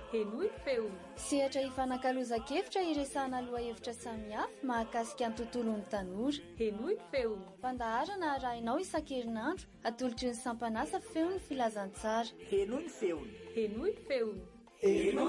Henoy feony. Sehatra ifanankalozan-kevitra iresahana lohahevitra samihafa mahakasika ny tontolon'ny tanora. Henoy feony. Fandaharana arahinao isan-kerinandro atolotry ny sampanasa feon'ny filazantsara. Henoy feony. Henoy feony.